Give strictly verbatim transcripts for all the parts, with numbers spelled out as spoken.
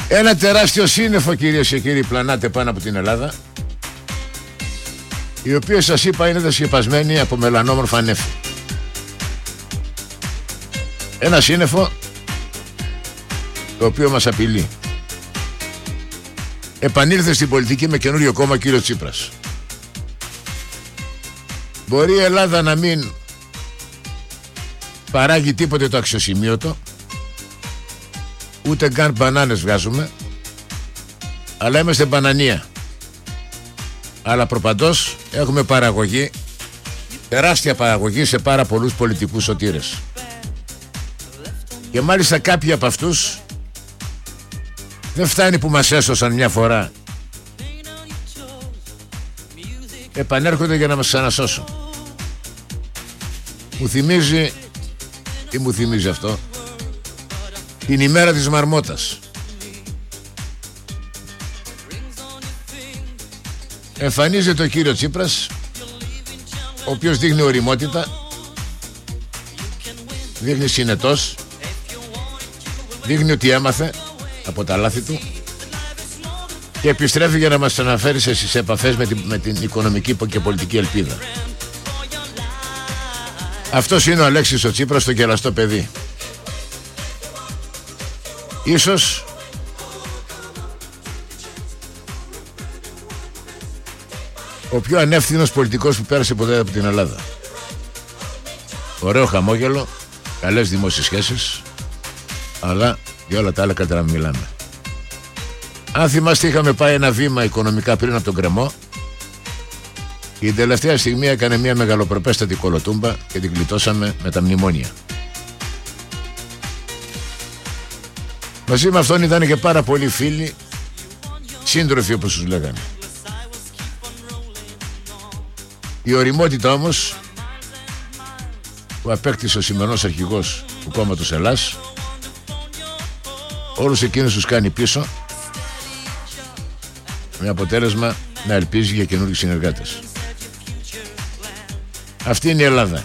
Ένα τεράστιο σύννεφο, κυρίες και κύριοι, πλανάται πάνω από την Ελλάδα, η οποία, σας είπα, είναι δεσκεπασμένη από μελανόμορφα νέφη. Ένα σύννεφο το οποίο μας απειλεί. Επανήλθε στην πολιτική με καινούριο κόμμα, κύριο Τσίπρας. Μπορεί η Ελλάδα να μην παράγει τίποτε το αξιοσημείωτο, ούτε καν μπανάνες βγάζουμε, αλλά είμαστε μπανανία. Αλλά προπαντός έχουμε παραγωγή, τεράστια παραγωγή σε πάρα πολλούς πολιτικούς σωτήρες. Και μάλιστα κάποιοι από αυτούς δεν φτάνει που μας έσωσαν μια φορά, επανέρχονται για να μας ξανασώσουν. Μου θυμίζει, τι μου θυμίζει αυτό, την ημέρα της Μαρμότας. Εμφανίζεται ο κύριο Τσίπρας, ο οποίος δείχνει ωριμότητα, δείχνει συνετός, δείχνει ότι έμαθε από τα λάθη του και επιστρέφει για να μας αναφέρει στις επαφές με την, με την οικονομική και πολιτική ελπίδα. Αυτός είναι ο Αλέξης ο Τσίπρας, το γελαστό παιδί. Ίσως ο πιο ανεύθυνος πολιτικός που πέρασε ποτέ από την Ελλάδα. Ωραίο χαμόγελο, καλές δημόσιες σχέσεις, αλλά για όλα τα άλλα καλύτερα να μην μιλάμε. Αν θυμάστε, είχαμε πάει ένα βήμα οικονομικά πριν από τον κρεμό και την τελευταία στιγμή έκανε μια μεγαλοπρεπέστατη κολοτούμπα και την γλιτώσαμε με τα μνημόνια. Μαζί με αυτόν ήταν και πάρα πολλοί φίλοι, σύντροφοι όπως τους λέγανε. Η ωριμότητα όμως που απέκτησε ο σημερινός αρχηγός του κόμματος Ελλάς, όλους εκείνους τους κάνει πίσω, με αποτέλεσμα να ελπίζει για καινούργιους συνεργάτες. Αυτή είναι η Ελλάδα.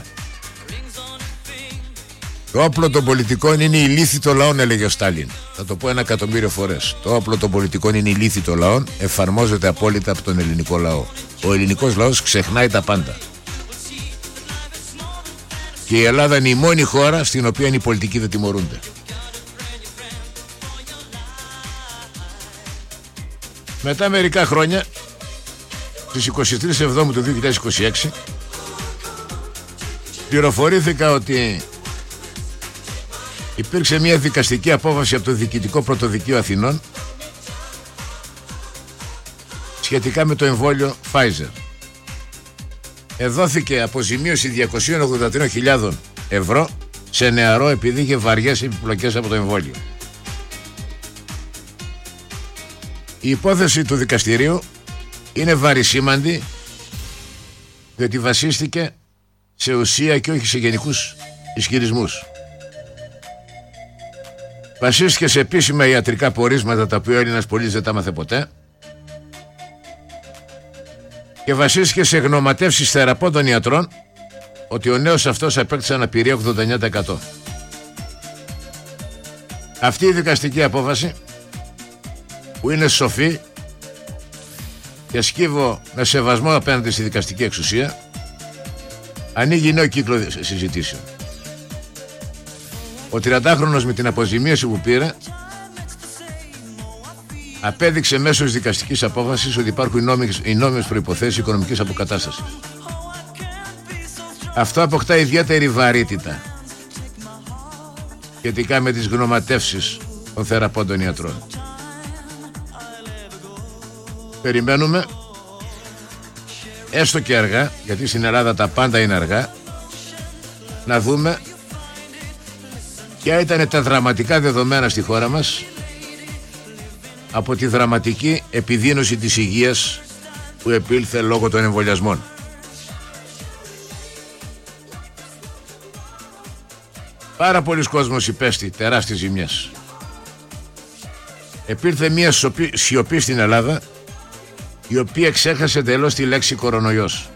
Το όπλο των πολιτικών είναι η λύθη των λαών, έλεγε ο Στάλιν. Θα το πω ένα εκατομμύριο φορές. Το όπλο των πολιτικών είναι η λύθη των λαών, εφαρμόζεται απόλυτα από τον ελληνικό λαό. Ο ελληνικός λαός ξεχνάει τα πάντα. Και η Ελλάδα είναι η μόνη χώρα στην οποία οι πολιτικοί δεν τιμωρούνται. Μετά μερικά χρόνια, στις είκοσι τρεις Εβδόμου του δύο χιλιάδες είκοσι έξι, πληροφορήθηκα ότι υπήρξε μια δικαστική απόφαση από το Διοικητικό Πρωτοδικείο Αθηνών σχετικά με το εμβόλιο Pfizer. Εδόθηκε αποζημίωση διακόσιες ογδόντα τρεις χιλιάδες ευρώ σε νεαρό επειδή είχε βαριές επιπλοκές από το εμβόλιο. Η υπόθεση του δικαστηρίου είναι βαρισίμαντη, διότι βασίστηκε σε ουσία και όχι σε γενικούς ισχυρισμούς. Βασίστηκε σε επίσημα ιατρικά πορίσματα τα οποία ο Έλληνας πολίτης δεν τα μάθε ποτέ και βασίστηκε σε γνωματεύσεις θεραπόντων ιατρών ότι ο νέος αυτός απέκτησε αναπηρία ογδόντα εννιά τοις εκατό. Αυτή η δικαστική απόφαση, που είναι σοφή και σκύβω με σεβασμό απέναντι στη δικαστική εξουσία, ανοίγει νέο κύκλο συζητήσεων. Ο τριαντάχρονος με την αποζημίωση που πήρε απέδειξε μέσω της δικαστικής απόφασης ότι υπάρχουν οι νόμιμες προϋποθέσεις οικονομικής αποκατάστασης. Αυτό αποκτά ιδιαίτερη βαρύτητα σχετικά με τις γνωματεύσεις των θεραπόντων ιατρών. Περιμένουμε, έστω και αργά, γιατί στην Ελλάδα τα πάντα είναι αργά, να δούμε ποια ήταν τα δραματικά δεδομένα στη χώρα μας από τη δραματική επιδείνωση της υγείας που επήλθε λόγω των εμβολιασμών. Πάρα πολλοί κόσμος υπέστη τεράστιες ζημιές. Επήλθε μια σιωπή στην Ελλάδα, η οποία ξέχασε εντελώς τη λέξη κορονοϊός.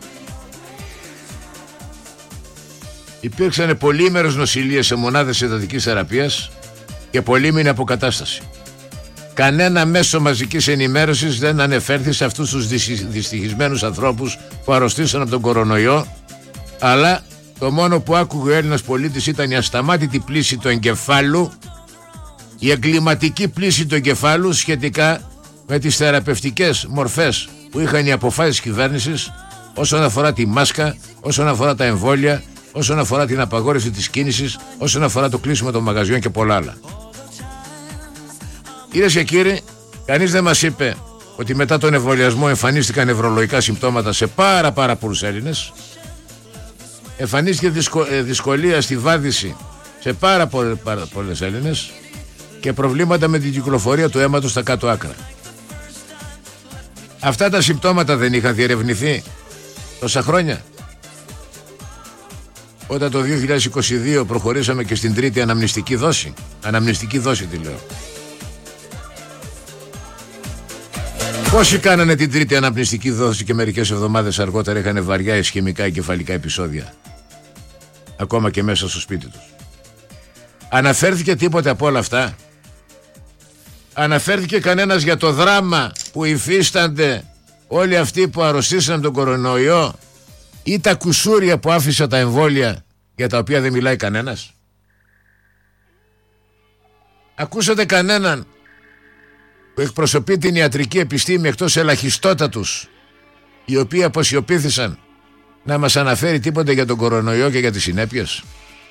Υπήρξαν πολύμερες νοσηλείες σε μονάδες εντατικής θεραπείας και πολύμηνη αποκατάσταση. κανένα μέσο μαζικής ενημέρωσης δεν ανεφέρθη σε αυτούς τους δυστυχισμένους ανθρώπους που αρρωστήσαν από τον κορονοϊό, αλλά το μόνο που άκουγε ο Έλληνας πολίτης ήταν η ασταμάτητη πλήση του εγκεφάλου, η εγκληματική πλήση του εγκεφάλου σχετικά με τις θεραπευτικές μορφές που είχαν οι αποφάσεις κυβέρνησης όσον αφορά τη μάσκα, όσον αφορά τα εμβόλια, όσον αφορά την απαγόρευση της κίνησης, όσον αφορά το κλείσιμο των μαγαζιών και πολλά άλλα. Κυρίες και κύριοι, κανείς δεν μας είπε ότι μετά τον εμβολιασμό εμφανίστηκαν νευρολογικά συμπτώματα σε πάρα πάρα πολλούς Έλληνες. Εμφανίστηκε δυσκο, δυσκολία στη βάδιση σε πάρα, πολλές, πάρα πολλές Έλληνες και προβλήματα με την κυκλοφορία του αίματος στα κάτω άκρα. Αυτά τα συμπτώματα δεν είχαν διερευνηθεί τόσα χρόνια? Όταν το δύο χιλιάδες είκοσι δύο προχωρήσαμε και στην τρίτη αναμνηστική δόση. Αναμνηστική δόση τι λέω. Πόσοι κάνανε την τρίτη αναμνηστική δόση και μερικές εβδομάδες αργότερα είχαν βαριά ισχυμικά εγκεφαλικά επεισόδια, ακόμα και μέσα στο σπίτι τους? Αναφέρθηκε τίποτε από όλα αυτά? Αναφέρθηκε κανένας για το δράμα που υφίστανται όλοι αυτοί που αρρωστήσαν τον κορονοϊό ή τα κουσούρια που άφησα τα εμβόλια για τα οποία δεν μιλάει κανένας? Ακούσατε κανέναν που εκπροσωπεί την ιατρική επιστήμη εκτός ελαχιστότατους, οι οποίοι αποσιωπήθησαν, να μας αναφέρει τίποτε για τον κορονοϊό και για τις συνέπειες?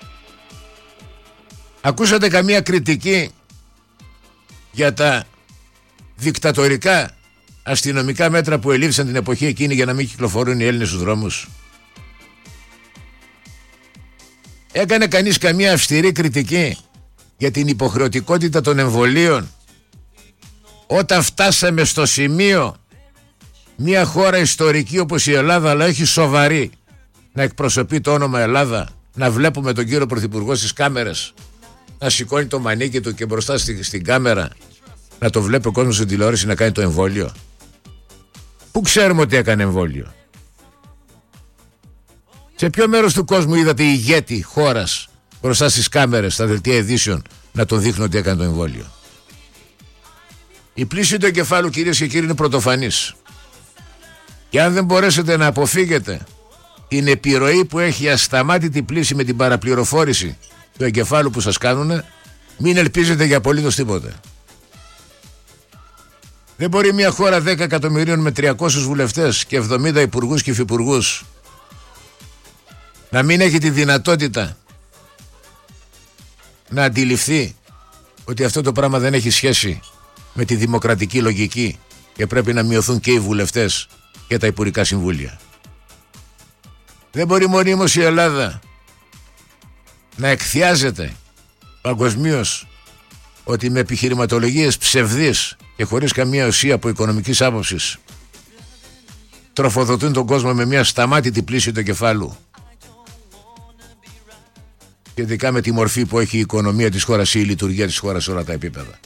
Ακούσατε καμία κριτική για τα δικτατορικά αστυνομικά μέτρα που ελήφθησαν την εποχή εκείνη για να μην κυκλοφορούν οι Έλληνες στους δρόμους? Έκανε κανείς καμία αυστηρή κριτική για την υποχρεωτικότητα των εμβολίων όταν φτάσαμε στο σημείο μια χώρα ιστορική όπως η Ελλάδα, αλλά όχι σοβαρή, να εκπροσωπεί το όνομα Ελλάδα, να βλέπουμε τον κύριο Πρωθυπουργό στις κάμερες να σηκώνει το μανίκι του και μπροστά στη, στην κάμερα να το βλέπει ο κόσμος στην τηλεόραση να κάνει το εμβόλιο? Πού ξέρουμε ότι έκανε εμβόλιο? Σε ποιο μέρος του κόσμου είδατε ηγέτη χώρας μπροστά στις κάμερες, στα δελτία ειδήσεων, να τον δείχνουν ότι έκανε το εμβόλιο? Η πλήση του εγκεφάλου, κυρίες και κύριοι, είναι πρωτοφανής. Και αν δεν μπορέσετε να αποφύγετε την επιρροή που έχει η ασταμάτητη πλήση με την παραπληροφόρηση του εγκεφάλου που σας κάνουνε, μην ελπίζετε για απολύτως τίποτε. Δεν μπορεί μια χώρα δέκα εκατομμυρίων με τριακόσιους βουλευτές και εβδομήντα υπουργούς και υφυπουργούς να μην έχει τη δυνατότητα να αντιληφθεί ότι αυτό το πράγμα δεν έχει σχέση με τη δημοκρατική λογική και πρέπει να μειωθούν και οι βουλευτές και τα υπουργικά συμβούλια. Δεν μπορεί μονίμως η Ελλάδα να εκθιάζεται παγκοσμίως ότι με επιχειρηματολογίες ψευδείς και χωρίς καμία ουσία από οικονομικής άποψης τροφοδοτούν τον κόσμο με μια σταμάτητη πλήση του κεφάλου σχετικά με τη μορφή που έχει η οικονομία της χώρας ή η λειτουργία της χώρας σε όλα τα επίπεδα.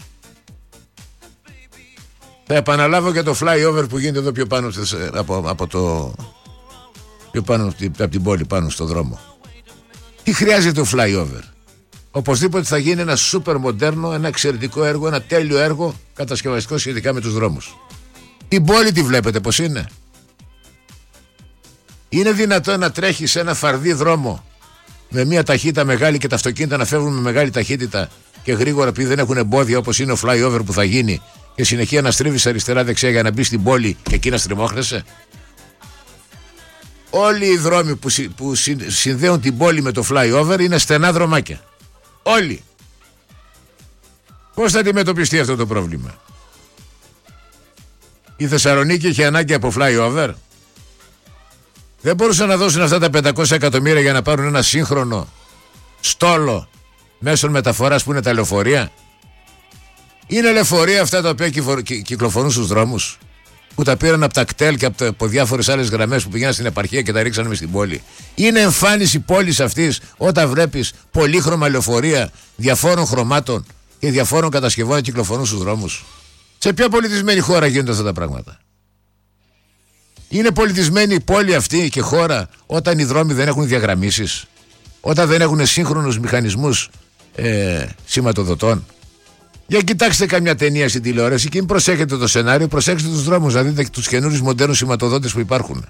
Θα επαναλάβω και το flyover που γίνεται εδώ πιο πάνω από, από το πιο πάνω από την πόλη, πάνω στο δρόμο. Τι χρειάζεται το flyover? Οπωσδήποτε θα γίνει ένα σούπερ μοντέρνο, ένα εξαιρετικό έργο, ένα τέλειο έργο κατασκευαστικό σχετικά με τους δρόμους. Την πόλη τη βλέπετε πως είναι? Είναι δυνατόν να τρέχει σε ένα φαρδί δρόμο με μια ταχύτητα μεγάλη και τα αυτοκίνητα να φεύγουν με μεγάλη ταχύτητα και γρήγορα, επειδή δεν έχουν εμπόδια όπως είναι ο flyover που θα γίνει, και συνεχεία να στρίβεις αριστερά-δεξιά για να μπει στην πόλη και εκεί να στριμώχνεσαι? Όλοι οι δρόμοι που, συ, που συ, συνδέουν την πόλη με το flyover είναι στενά δρομάκια. Όλοι. Πώς θα αντιμετωπιστεί αυτό το πρόβλημα? Η Θεσσαλονίκη είχε ανάγκη από flyover? Δεν μπορούσαν να δώσουν αυτά τα πεντακόσια εκατομμύρια για να πάρουν ένα σύγχρονο στόλο μέσων μεταφοράς που είναι τα λεωφορεία? Είναι λεωφορεία αυτά τα οποία κυκλοφορούν στους δρόμους, που τα πήραν από τα κτέλ και από, από διάφορες άλλες γραμμές που πηγαίναν στην επαρχία και τα ρίξαν μες στην πόλη? Είναι εμφάνιση πόλης αυτής όταν βλέπεις πολύχρωμα λεωφορεία διαφόρων χρωμάτων και διαφόρων κατασκευών να κυκλοφορούν στους δρόμους? Σε ποια πολιτισμένη χώρα γίνονται αυτά τα πράγματα? Είναι πολιτισμένη η πόλη αυτή και χώρα όταν οι δρόμοι δεν έχουν διαγραμμίσεις, όταν δεν έχουν σύγχρονους μηχανισμούς ε, σηματοδοτών? Για κοιτάξτε καμιά ταινία στην τηλεόραση και μην προσέχετε το σενάριο, προσέξτε τους δρόμους, να δείτε τους καινούριους μοντέρνους σηματοδότες που υπάρχουν.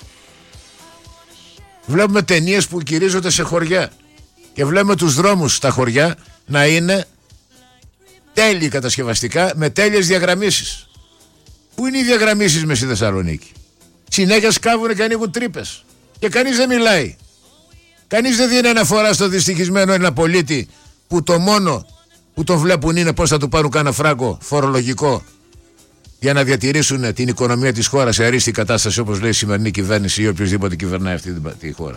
Βλέπουμε ταινίες που γυρίζονται σε χωριά και βλέπουμε τους δρόμους στα χωριά να είναι τέλειοι κατασκευαστικά με τέλειες διαγραμμίσεις. Πού είναι οι διαγραμμίσεις με στη Θεσσαλονίκη? Συνέχεια σκάβουν και ανοίγουν τρύπες και κανείς δεν μιλάει. Κανείς δεν δίνει αναφορά στο δυστυχισμένο ένα πολίτη που το μόνο που τον βλέπουν είναι πώς θα του πάρουν κάνα φράγκο φορολογικό για να διατηρήσουν την οικονομία της χώρας σε αρίστη κατάσταση, όπως λέει η σημερινή κυβέρνηση ή οποιοδήποτε κυβερνάει αυτή τη χώρα.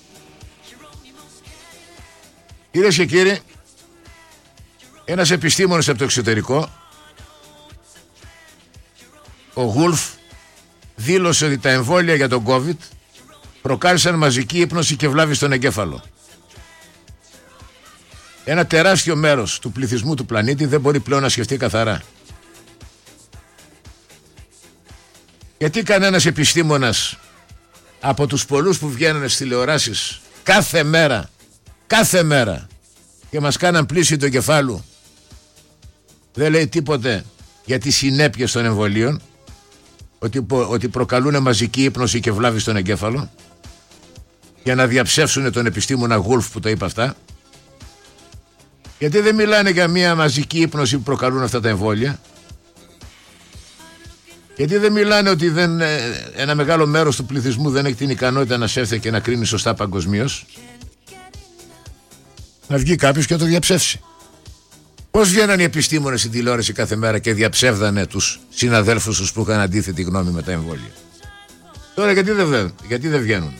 Κυρίες και κύριοι, ένας επιστήμονας από το εξωτερικό, ο Γουλφ, δήλωσε ότι τα εμβόλια για τον COVID προκάλεσαν μαζική ύπνωση και βλάβη στον εγκέφαλο. Ένα τεράστιο μέρος του πληθυσμού του πλανήτη δεν μπορεί πλέον να σκεφτεί καθαρά. Γιατί κανένας επιστήμονας από τους πολλούς που βγαίνουν στις τηλεοράσεις κάθε μέρα, κάθε μέρα και μας κάναν πλήση του εγκεφάλου δεν λέει τίποτε για τις συνέπειες των εμβολίων, ότι, ότι προκαλούν μαζική ύπνωση και βλάβη στον εγκέφαλο, για να διαψεύσουν τον επιστήμονα Γουλφ που τα είπε αυτά? Γιατί δεν μιλάνε για μια μαζική ύπνωση που προκαλούν αυτά τα εμβόλια? Γιατί δεν μιλάνε ότι δεν, ένα μεγάλο μέρος του πληθυσμού δεν έχει την ικανότητα να σέρθει και να κρίνει σωστά παγκοσμίως? Να βγει κάποιος και να το διαψεύσει. Πώς βγαίναν οι επιστήμονες στην τηλεόραση κάθε μέρα και διαψεύδανε τους συναδέλφους τους που είχαν αντίθετη γνώμη με τα εμβόλια? Τώρα γιατί δεν βγαίνουν? Γιατί δεν βγαίνουν?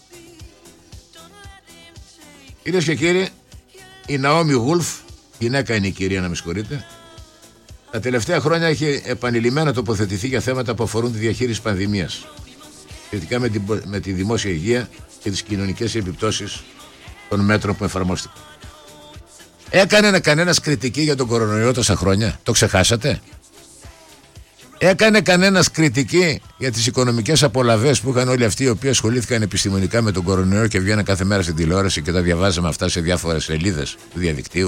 Κυρίες και κύριοι, η Ναόμι Γουλφ, γυναίκα είναι η κυρία, να με συγχωρείτε, τα τελευταία χρόνια έχει επανειλημμένα τοποθετηθεί για θέματα που αφορούν τη διαχείριση πανδημίας, σχετικά με, την, με τη δημόσια υγεία και τις κοινωνικές επιπτώσεις των μέτρων που εφαρμόστηκαν. Έκανε κανένας κριτική για τον κορονοϊό τόσα χρόνια? Το ξεχάσατε? Έκανε κανένας κριτική για τις οικονομικές απολαβές που είχαν όλοι αυτοί οι οποίοι ασχολήθηκαν επιστημονικά με τον κορονοϊό και βγαίναν κάθε μέρα στην τηλεόραση και τα διαβάζαμε αυτά σε διάφορες σελίδες του διαδικτύου?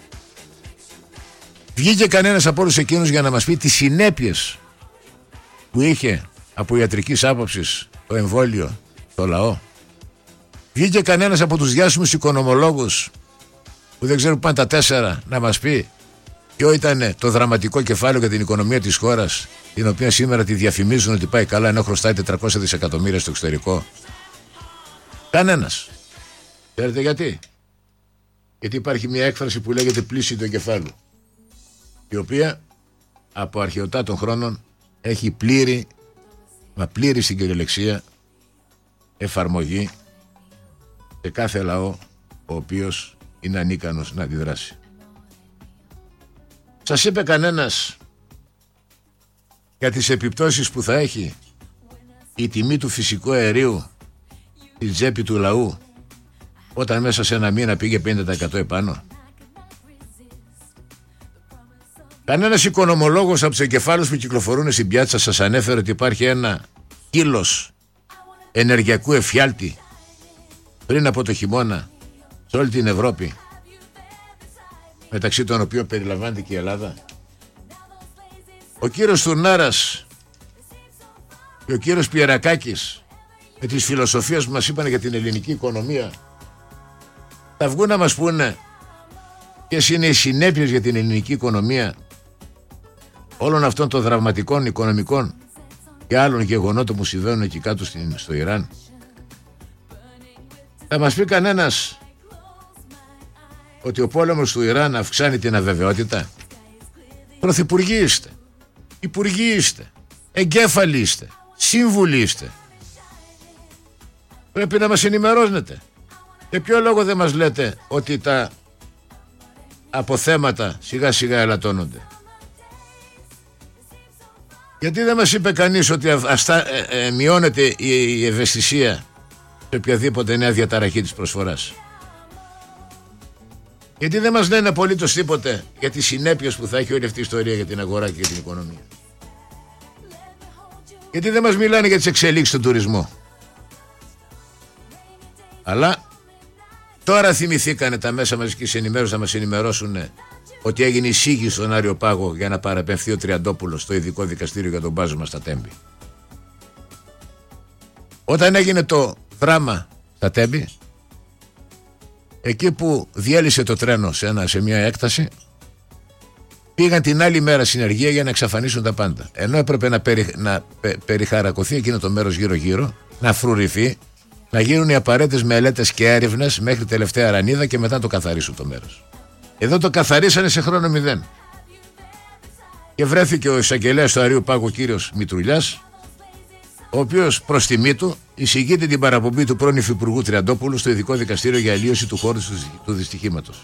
Βγήκε κανένας από όλους εκείνους για να μας πει τις συνέπειες που είχε από ιατρικής άποψης το εμβόλιο στο λαό? Βγήκε κανένας από τους διάσημους οικονομολόγους που δεν ξέρουν πάνε τα τέσσερα να μας πει ποιο ήταν το δραματικό κεφάλαιο για την οικονομία της χώρας, την οποία σήμερα τη διαφημίζουν ότι πάει καλά ενώ χρωστάει τετρακόσια δισεκατομμύρια στο εξωτερικό? Κανένας. Ξέρετε γιατί? Γιατί υπάρχει μια έκφραση που λέγεται πλήση του εγκεφάλου, η οποία από αρχαιοτά των χρόνων έχει πλήρη, μα πλήρη στην κυριολεξία εφαρμογή σε κάθε λαό ο οποίος είναι ανίκανος να αντιδράσει. Σας είπε κανένας για τις επιπτώσεις που θα έχει η τιμή του φυσικού αερίου στην τσέπη του λαού όταν μέσα σε ένα μήνα πήγε πενήντα τοις εκατό επάνω? Κανένας οικονομολόγος από τους εγκεφάλους που κυκλοφορούν στην πιάτσα σας ανέφερε ότι υπάρχει ένα κύλος ενεργειακού εφιάλτη πριν από το χειμώνα σε όλη την Ευρώπη, μεταξύ των οποίων περιλαμβάνεται και η Ελλάδα? Ο κύριος Τουρνάρας και ο κύριος Πιερακάκης με τις φιλοσοφίες που μας είπαν για την ελληνική οικονομία θα βγουν να μας πούνε ποιες είναι οι συνέπειες για την ελληνική οικονομία όλων αυτών των δραματικών οικονομικών και άλλων γεγονότων που συμβαίνουν εκεί κάτω στο Ιράν? Θα μας πει κανένας ότι ο πόλεμος του Ιράν αυξάνει την αβεβαιότητα? Πρωθυπουργοί είστε, υπουργοί είστε, εγκέφαλοι είστε, σύμβουλοι είστε. Πρέπει να μας ενημερώνετε. Για ποιο λόγο δεν μας λέτε ότι τα αποθέματα σιγά σιγά ελαττώνονται? Γιατί δεν μας είπε κανείς ότι αυτά, ε, ε, μειώνεται η, η ευαισθησία σε οποιαδήποτε νέα διαταραχή της προσφοράς? Γιατί δεν μας λένε απολύτως τίποτε για τις συνέπειες που θα έχει όλη αυτή η ιστορία για την αγορά και για την οικονομία? Γιατί δεν μας μιλάνε για τις εξελίξεις στον τουρισμό? Αλλά τώρα θυμηθήκανε τα μέσα μαζικής ενημέρωσης να μας ενημερώσουν ότι έγινε εισήγηση στον Άριο Πάγο για να παραπεμφθεί ο Τριαντόπουλος στο ειδικό δικαστήριο για τον μπάζωμα στα Τέμπη. Όταν έγινε το δράμα στα Τέμπη, εκεί που διέλυσε το τρένο σε, ένα, σε μια έκταση, πήγαν την άλλη μέρα συνεργεία για να εξαφανίσουν τα πάντα. Ενώ έπρεπε να, περι, να πε, περιχαρακωθεί εκείνο το μέρος γύρω-γύρω, να φρουρηθεί, να γίνουν οι απαραίτητες μελέτες και έρευνες μέχρι τελευταία ρανίδα και μετά το καθαρίσουν το μέρος. Εδώ το καθαρίσανε σε χρόνο μηδέν. Και βρέθηκε ο εισαγγελέας του Αρείου Πάγου, κύριος Μητρουλιάς, ο οποίος προς τιμή του εισηγείται την παραπομπή του πρώην υφυπουργού Τριαντόπουλου στο ειδικό δικαστήριο για αλλίωση του χώρου του δυστυχήματος.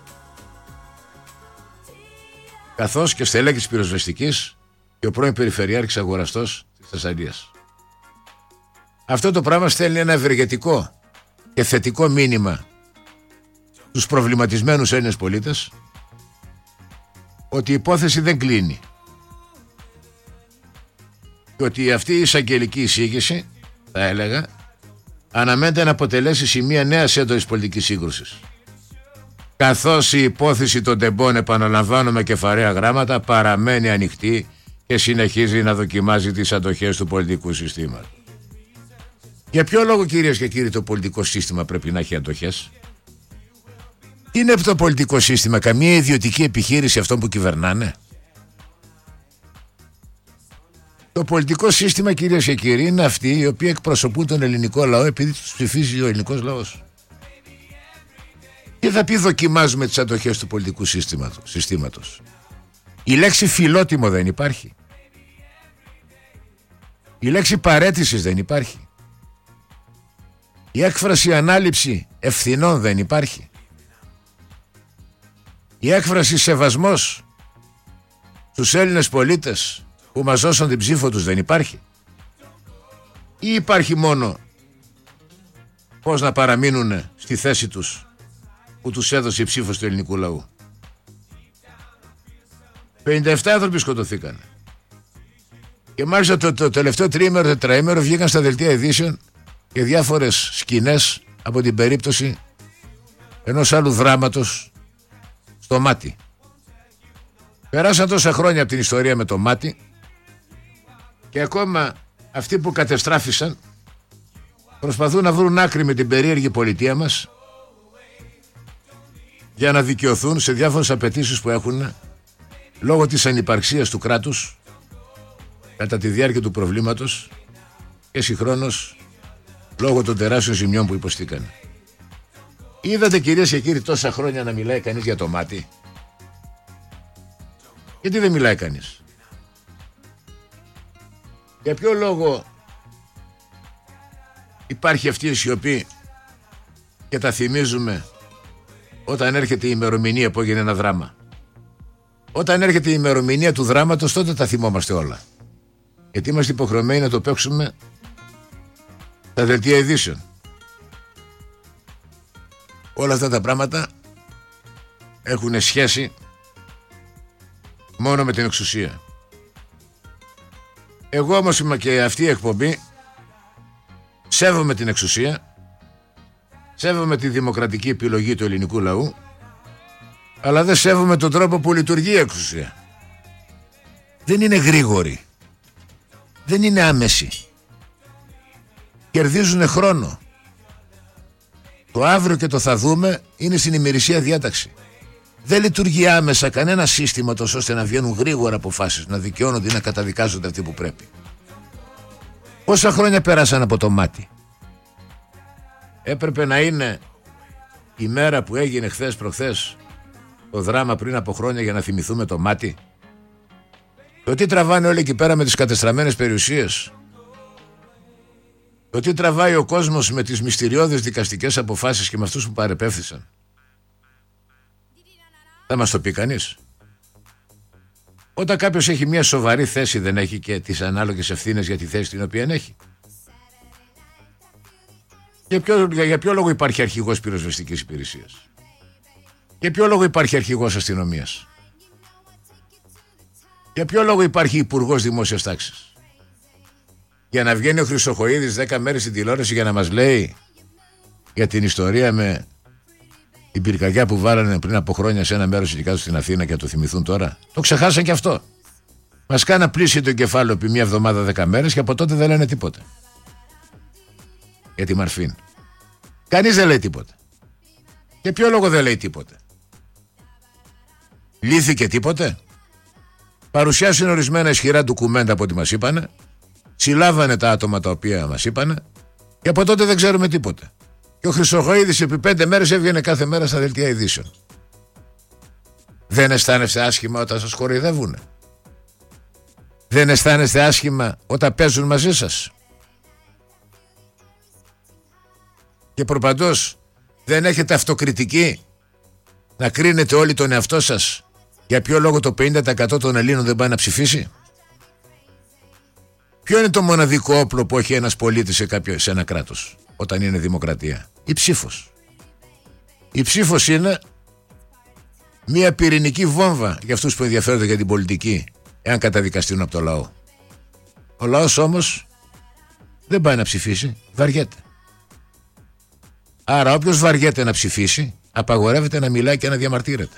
Καθώς και στελέχης πυροσβεστικής και ο πρώην περιφερειάρχης αγοραστός της Θεσσαλίας. Αυτό το πράγμα στέλνει ένα ευεργετικό και θετικό μήνυμα στους προβληματισμένους Έλληνες πολίτες ότι η υπόθεση δεν κλείνει και ότι αυτή η εισαγγελική εισήγηση, θα έλεγα, αναμένεται να αποτελέσει σημεία νέας έντονης πολιτικής σύγκρουσης, καθώς η υπόθεση των τεμπών, επαναλαμβάνω με κεφαραία γράμματα, παραμένει ανοιχτή και συνεχίζει να δοκιμάζει τις αντοχές του πολιτικού συστήματος. Για ποιο λόγο, κυρίες και κύριοι, το πολιτικό σύστημα πρέπει να έχει αντοχές? Τι είναι αυτό το πολιτικό σύστημα? Καμία ιδιωτική επιχείρηση αυτών που κυβερνάνε? Το πολιτικό σύστημα, κυρίες και κύριοι, είναι αυτοί οι οποίοι εκπροσωπούν τον ελληνικό λαό επειδή τους ψηφίζει ο ελληνικός λαός. Τι θα πει δοκιμάζουμε τις αντοχές του πολιτικού συστήματος? Η λέξη φιλότιμο δεν υπάρχει. Η λέξη παραίτησης δεν υπάρχει. Η έκφραση ανάληψη ευθυνών δεν υπάρχει. Η έκφραση σεβασμός στους Έλληνες πολίτες που μας δώσαν την ψήφο τους δεν υπάρχει? Ή υπάρχει μόνο πώς να παραμείνουν στη θέση τους που τους έδωσε η ψήφος του ελληνικού λαού? πενήντα επτά άνθρωποι σκοτωθήκαν. Και μάλιστα το, το τελευταίο τριήμερο, τετραήμερο βγήκαν στα δελτία ειδήσεων και διάφορες σκηνές από την περίπτωση ενός άλλου δράματος στο Μάτι. Περάσαν τόσα χρόνια από την ιστορία με το Μάτι και ακόμα αυτοί που κατεστράφησαν προσπαθούν να βρουν άκρη με την περίεργη πολιτεία μας για να δικαιωθούν σε διάφορες απαιτήσεις που έχουν λόγω της ανυπαρξίας του κράτους κατά τη διάρκεια του προβλήματος και συγχρόνως λόγω των τεράστιων ζημιών που υποστήκαν. Είδατε, κυρίες και κύριοι, τόσα χρόνια να μιλάει κανείς για το Μάτι? Γιατί δεν μιλάει κανείς? Για ποιο λόγο υπάρχει αυτή η σιωπή και τα θυμίζουμε όταν έρχεται η ημερομηνία που έγινε ένα δράμα? Όταν έρχεται η ημερομηνία του δράματος, τότε τα θυμόμαστε όλα, γιατί είμαστε υποχρεωμένοι να το παίξουμε στα δελτία ειδήσεων. Όλα αυτά τα πράγματα έχουν σχέση μόνο με την εξουσία. Εγώ όμως είμαι και αυτή η εκπομπή, σέβομαι την εξουσία, σέβομαι τη δημοκρατική επιλογή του ελληνικού λαού, αλλά δεν σέβομαι τον τρόπο που λειτουργεί η εξουσία. Δεν είναι γρήγορη, δεν είναι άμεση, κερδίζουν χρόνο. Το αύριο και το θα δούμε είναι στην ημερησία διάταξη. Δεν λειτουργεί άμεσα κανένα σύστημα τόσο ώστε να βγαίνουν γρήγορα αποφάσεις, να δικαιώνονται ή να καταδικάζονται αυτοί που πρέπει. Πόσα χρόνια πέρασαν από το Μάτι? Έπρεπε να είναι η μέρα που έγινε χθες προχθές το δράμα πριν από χρόνια για να θυμηθούμε το Μάτι? Το τι τραβάνε όλοι εκεί πέρα με τις κατεστραμμένες περιουσίες, το τι τραβάει ο κόσμος με τις μυστηριώδεις δικαστικές αποφάσεις και με αυτούς που παρεπέμφθησαν, θα μας το πει κανείς? Όταν κάποιος έχει μια σοβαρή θέση, δεν έχει και τις ανάλογες ευθύνες για τη θέση την οποία έχει? Για ποιο, για ποιο λόγο υπάρχει αρχηγός πυροσβεστικής υπηρεσίας? Για ποιο λόγο υπάρχει αρχηγός αστυνομίας? Για ποιο λόγο υπάρχει υπουργός δημόσιας τάξης? Για να βγαίνει ο Χρυσοχοΐδης δέκα μέρες στην τηλεόραση για να μας λέει για την ιστορία με την πυρκαγιά που βάλανε πριν από χρόνια σε ένα μέρος εκεί κάτω στην Αθήνα και το θυμηθούν τώρα? Το ξεχάσαν και αυτό. Μας κάνα πλήσει το κεφάλαιο επί μια εβδομάδα δέκα μέρες και από τότε δεν λένε τίποτα. Για τη Μαρφίν. Κανείς δεν λέει τίποτα. Για ποιο λόγο δεν λέει τίποτα? Λύθηκε τίποτε? Παρουσιάσουν ορισμένα ισχυρά ντοκουμέντα από ό,τι μας είπανε. Συλλάβανε τα άτομα τα οποία μας είπανε. Και από τότε δεν ξέρουμε τίποτα. Και ο Χρυσοχοΐδης επί πέντε μέρες έβγαινε κάθε μέρα στα δελτία ειδήσεων. Δεν αισθάνεστε άσχημα όταν σας κοροϊδεύουνε? Δεν αισθάνεστε άσχημα όταν παίζουν μαζί σας? Και προπαντός δεν έχετε αυτοκριτική να κρίνετε όλοι τον εαυτό σας για ποιο λόγο το πενήντα τοις εκατό των Ελλήνων δεν πάει να ψηφίσει? Ποιο είναι το μοναδικό όπλο που έχει ένας πολίτης σε, κάποιο, σε ένα κράτος όταν είναι δημοκρατία? Η ψήφος. Η ψήφος είναι μια πυρηνική βόμβα για αυτούς που ενδιαφέρονται για την πολιτική, εάν καταδικαστούν από το λαό. Ο λαός όμως δεν πάει να ψηφίσει, βαριέται. Άρα όποιος βαριέται να ψηφίσει, απαγορεύεται να μιλάει και να διαμαρτύρεται.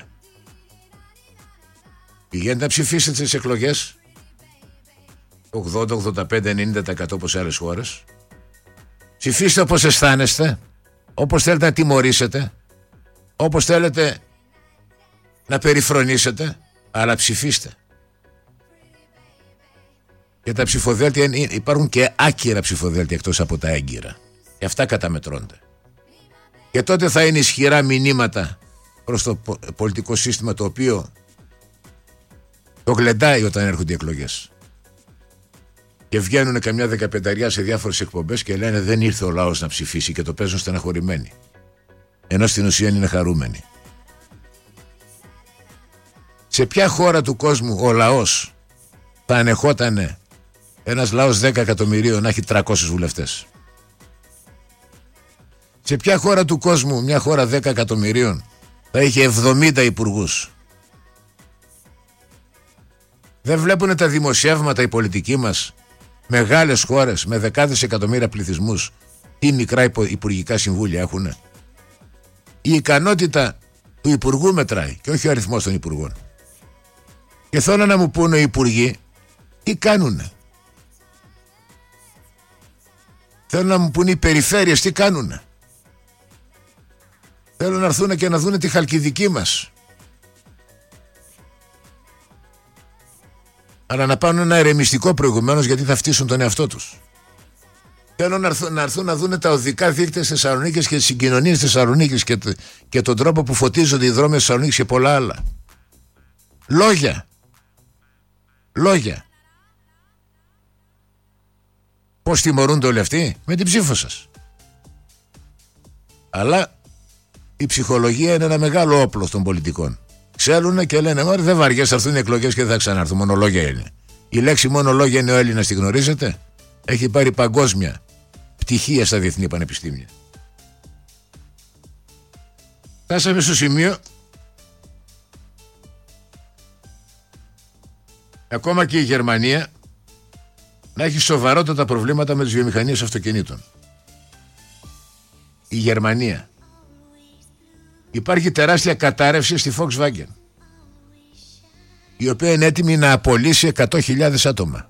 Πηγαίνετε να ψηφίσετε στις εκλογές ογδόντα, ογδόντα πέντε, ενενήντα τοις εκατό όπως σε άλλες χώρες. Ψηφίστε όπως αισθάνεστε, όπως θέλετε να τιμωρήσετε, όπως θέλετε να περιφρονήσετε, αλλά ψηφίστε. Και τα ψηφοδέλτια υπάρχουν και άκυρα ψηφοδέλτια εκτός από τα έγκυρα. Και αυτά καταμετρώνται. Και τότε θα είναι ισχυρά μηνύματα προς το πολιτικό σύστημα, το οποίο το γλεντάει όταν έρχονται οι εκλογές. Και βγαίνουν καμιά δεκαπενταριά σε διάφορες εκπομπές και λένε δεν ήρθε ο λαός να ψηφίσει και το παίζουν στεναχωρημένοι. Ενώ στην ουσία είναι χαρούμενοι. Σε ποια χώρα του κόσμου ο λαός θα ανεχότανε ένας λαός δέκα εκατομμυρίων να έχει τριακόσιους βουλευτές? Σε ποια χώρα του κόσμου μια χώρα δέκα εκατομμυρίων θα είχε εβδομήντα υπουργούς? Δεν βλέπουν τα δημοσιεύματα οι πολιτικοί μας, μεγάλες χώρες με δεκάδες εκατομμύρια πληθυσμούς, τι μικρά υπουργικά συμβούλια έχουνε? Η ικανότητα του υπουργού μετράει και όχι ο αριθμός των υπουργών. Και θέλω να μου πούνε οι υπουργοί τι κάνουνε. Θέλω να μου πούνε οι περιφέρειες τι κάνουνε. Θέλω να έρθουν και να δούνε τη Χαλκιδική μας. Αλλά να πάνε ένα ερεμιστικό προηγουμένως, γιατί θα φτύσουν τον εαυτό τους. Θέλω να έρθουν να, έρθουν να δούνε τα οδικά δίκτυα στις Θεσσαλονίκης και τις συγκοινωνίες της Θεσσαλονίκης και, και τον τρόπο που φωτίζονται οι δρόμοι της Θεσσαλονίκης και πολλά άλλα. Λόγια. Λόγια. Πώς τιμωρούνται όλοι αυτοί? Με την ψήφο σας. Αλλά η ψυχολογία είναι ένα μεγάλο όπλο των πολιτικών. Ξέρουν και λένε μόλι δεν βαριές, θα έρθουν οι εκλογές και δεν θα ξανάρθουν. Μονολόγια είναι. Η λέξη μονολόγια είναι ο Έλληνας, τη γνωρίζετε? Έχει πάρει παγκόσμια πτυχία στα διεθνή πανεπιστήμια. Φτάσαμε στο σημείο ακόμα και η Γερμανία να έχει σοβαρότατα προβλήματα με τις βιομηχανίες αυτοκινήτων. Η Γερμανία. Υπάρχει τεράστια κατάρρευση στη Volkswagen, η οποία είναι έτοιμη να απολύσει εκατό χιλιάδες άτομα.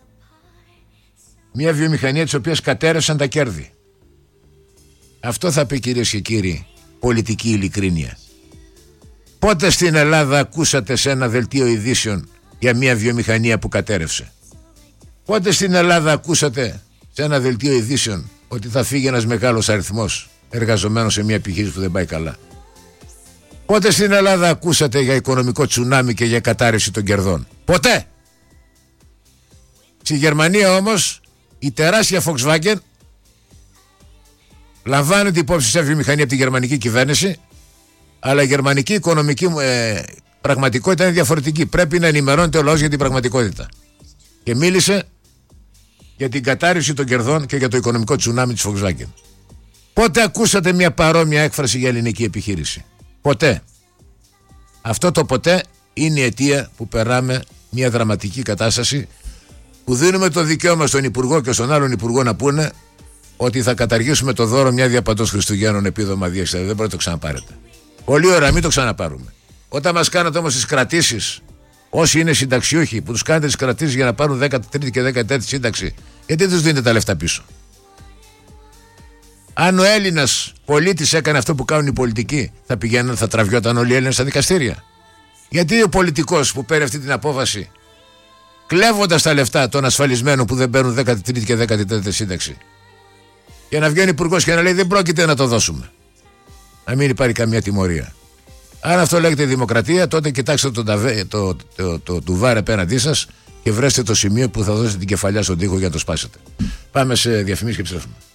Μια βιομηχανία της οποίας κατέρευσαν τα κέρδη. Αυτό θα πει, κυρίες και κύριοι, πολιτική ειλικρίνεια. Πότε στην Ελλάδα ακούσατε σε ένα δελτίο ειδήσεων για μια βιομηχανία που κατέρευσε? Πότε στην Ελλάδα ακούσατε σε ένα δελτίο ειδήσεων ότι θα φύγει ένας μεγάλος αριθμός εργαζομένων σε μια επιχείρηση που δεν πάει καλά? Πότε στην Ελλάδα ακούσατε για οικονομικό τσουνάμι και για κατάρρευση των κερδών? Ποτέ. Στη Γερμανία όμως η τεράστια Volkswagen λαμβάνεται υπόψη σε βιομηχανία από τη γερμανική κυβέρνηση, αλλά η γερμανική οικονομική ε, πραγματικότητα είναι διαφορετική. Πρέπει να ενημερώνεται ο λαός για την πραγματικότητα. Και μίλησε για την κατάρρευση των κερδών και για το οικονομικό τσουνάμι της Volkswagen. Πότε ακούσατε μια παρόμοια έκφραση για ελληνική επιχείρηση? Ποτέ. Αυτό το ποτέ είναι η αιτία που περάμε μια δραματική κατάσταση, που δίνουμε το δικαίωμα στον Υπουργό και στον άλλον Υπουργό να πούνε ότι θα καταργήσουμε το δώρο μια διαπαντός Χριστουγέννων επίδομα διέξοδο. Δεν μπορείτε να το ξαναπάρετε. Πολύ ωραία, μην το ξαναπάρουμε. Όταν μας κάνατε όμως τις κρατήσεις, όσοι είναι συνταξιούχοι, που τους κάνετε τις κρατήσεις για να πάρουν δέκατη τρίτη και δέκατη τέταρτη σύνταξη, γιατί τους δίνετε τα λεφτά πίσω? Αν ο Έλληνας πολίτης έκανε αυτό που κάνουν οι πολιτικοί, θα πηγαίνουν, θα τραβιόταν όλοι οι Έλληνες στα δικαστήρια. Γιατί ο πολιτικός που παίρνει αυτή την απόφαση, κλέβοντας τα λεφτά των ασφαλισμένων που δεν παίρνουν δέκατη τρίτη και δέκατη τέταρτη σύνταξη, για να βγαίνει υπουργός και να λέει δεν πρόκειται να το δώσουμε, να μην υπάρχει καμία τιμωρία. Αν αυτό λέγεται δημοκρατία, τότε κοιτάξτε το, το, το, το, το τουβάρ απέναντί σας και βρέστε το σημείο που θα δώσετε την κεφαλιά στον τοίχο για να το σπάσετε. Πάμε σε διαφημίσεις και επιστρέφουμε.